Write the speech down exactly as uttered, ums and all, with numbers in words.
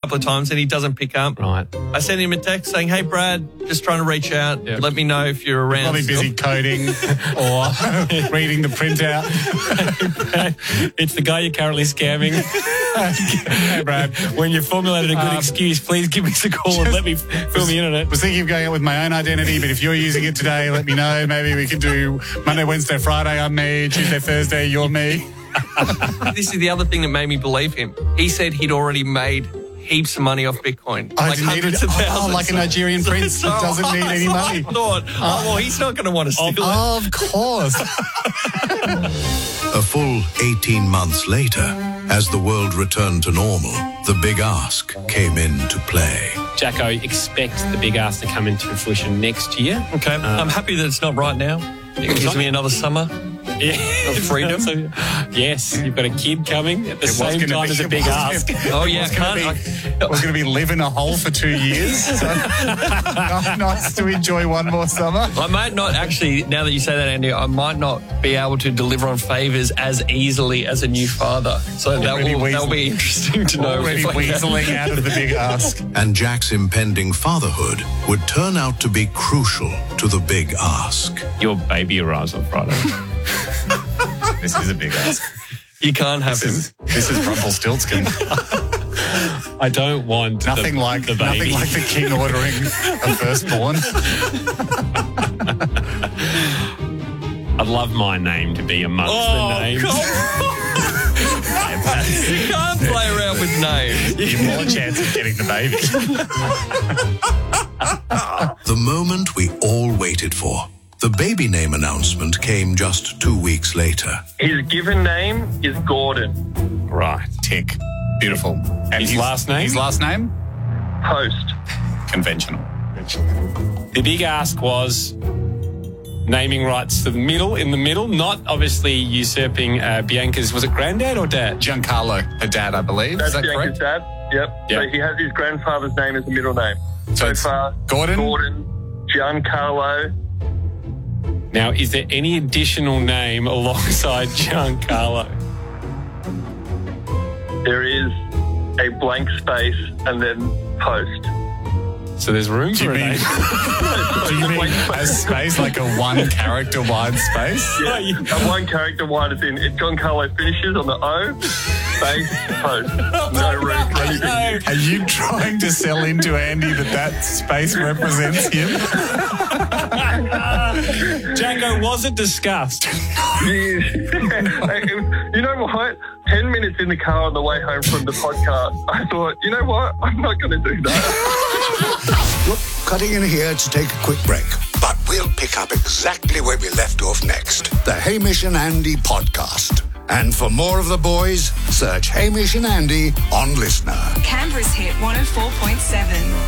couple of times and he doesn't pick up. Right. I sent him a text saying, hey, Brad, just trying to reach out. Yep. Let me know if you're around. Probably still. busy coding or reading the printout. It's the guy you're currently scamming. Hey, Brad. When you've formulated a good Um, excuse, please give us a call and let me fill me in on it. was thinking of going out with my own identity, but if you're using it today, let me know. Maybe we can do Monday, Wednesday, Friday, I'm me. Tuesday, Thursday, you're me. This is the other thing that made me believe him. He said he'd already made heaps of money off Bitcoin. I like didn't need hundreds it. of thousands. Oh, like a Nigerian prince So that doesn't need any I money. thought, oh, well, he's not going to want to steal it. Of course. A full eighteen months later, as the world returned to normal, the big ask came into play. Jacko, expect the big ask to come into fruition next year. Okay, I'm happy that it's not right now. It gives not- me another summer. Yeah. Of freedom. So, yes, you've got a kid coming at the It was same gonna time be- as a it big was ask. gonna- Oh, yeah, was gonna can't be, was going to be live in a hole for two years. So nice to enjoy one more summer. I might not actually, now that you say that, Andy, I might not be able to deliver on favours as easily as a new father. So that Already will, that'll weasel- be interesting to know. Already if I can. weaseling out of the big ask. And Jack's impending fatherhood would turn out to be crucial to the big ask. Your baby arrives on Friday. This is a big ask. You can't have This him. is, this is Rumpelstiltskin. I don't want Nothing the, like the baby. nothing like the king ordering a firstborn. I'd love my name to be amongst Oh, the names. come on. You can't play around with names. You've more chance of getting the baby. The moment we all waited for. The baby name announcement came just two weeks later. His given name is Gordon. Right. Tick. Beautiful. And His last name? His last name? Post. Conventional. The big ask was naming rights to the middle, in the middle, not obviously usurping uh, Bianca's, was it granddad or dad? Giancarlo, her dad, I believe. That's is that Bianca's correct? dad. Yep. Yep. So he has his grandfather's name as the middle name. So So, it's far, Gordon? Gordon, Giancarlo. Now, is there any additional name alongside Giancarlo? There is a blank space and then post. So there's room Do you for a mean, name. do you mean a space, like a one character wide space? Yeah, and one character wide is in. If Giancarlo finishes on the O, space, post. No room for anything. Are you trying to sell into Andy that that space represents him? Jacko, was it discussed? You know what? Ten minutes in the car on the way home from the podcast, I thought, you know what? I'm not going to do that. Look, cutting in here to take a quick break. But we'll pick up exactly where we left off next. The Hamish and Andy podcast. And for more of the boys, search Hamish and Andy on Listener. Canberra's hit one oh four point seven.